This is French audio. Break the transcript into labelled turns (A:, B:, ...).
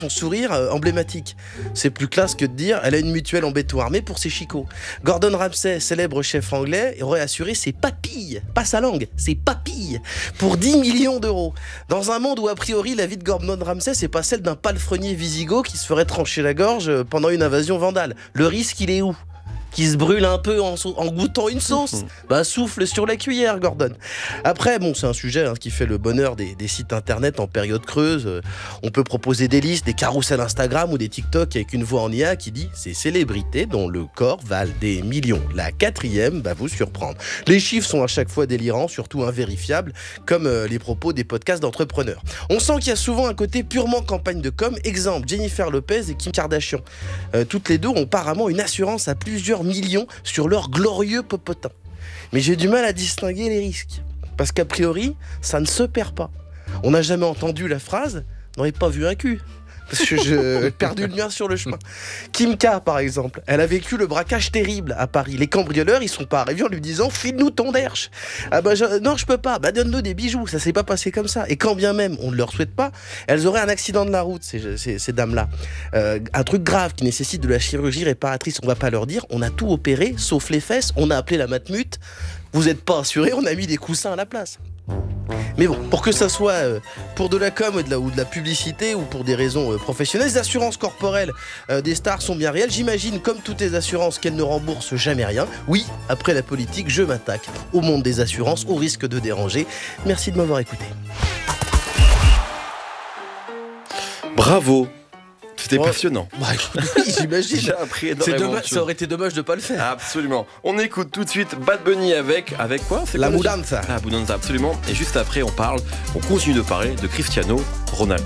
A: son sourire emblématique. C'est plus classe que de dire elle a une mutuelle en béton armé pour ses chicots. Gordon Ramsay, célèbre chef anglais, aurait assuré ses papilles, pas sa langue, ses papilles, pour 10 millions d'euros. Dans un monde où a priori la vie de Gordon Ramsay c'est pas celle d'un palefrenier wisigoth qui se ferait trancher la gorge pendant une invasion vandale. Le risque il est où ? Qui se brûle un peu en goûtant une sauce. Souffle sur la cuillère, Gordon. Après, c'est un sujet qui fait le bonheur des sites internet en période creuse. On peut proposer des listes, des carousels Instagram ou des TikTok avec une voix en IA qui dit « Ces célébrités dont le corps valent des millions ». La quatrième va vous surprendre. Les chiffres sont à chaque fois délirants, surtout invérifiables, comme les propos des podcasts d'entrepreneurs. On sent qu'il y a souvent un côté purement campagne de com. Exemple, Jennifer Lopez et Kim Kardashian. Toutes les deux ont apparemment une assurance à plusieurs millions sur leur glorieux popotin. Mais j'ai du mal à distinguer les risques. Parce qu'a priori, ça ne se perd pas. On n'a jamais entendu la phrase « n'aurait pas vu un cul ». Parce que j'ai perdu le mien sur le chemin. Kim K, par exemple, elle a vécu le braquage terrible à Paris. Les cambrioleurs, ils sont pas arrivés en lui disant « file-nous ton derche ». Non, je peux pas. Donne-nous des bijoux. Ça s'est pas passé comme ça. Et quand bien même, on ne leur souhaite pas, elles auraient un accident de la route, ces dames-là. Un truc grave qui nécessite de la chirurgie réparatrice. On va pas leur dire « on a tout opéré, sauf les fesses. On a appelé la matmut. Vous êtes pas assurés, on a mis des coussins à la place ». Mais bon, pour que ça soit pour de la com ou de la publicité ou pour des raisons professionnelles, les assurances corporelles des stars sont bien réelles. J'imagine, comme toutes les assurances, qu'elles ne remboursent jamais rien. Oui, après la politique, je m'attaque au monde des assurances, au risque de déranger. Merci de m'avoir écouté.
B: Bravo. C'était passionnant.
A: Oui, j'imagine.
B: J'ai appris énormément.
A: Ça aurait été dommage de ne pas le faire.
B: Absolument. On écoute tout de suite Bad Bunny avec quoi ?
A: La Mudanza.
B: La Mudanza, absolument. Et juste après, on continue de parler de Cristiano Ronaldo.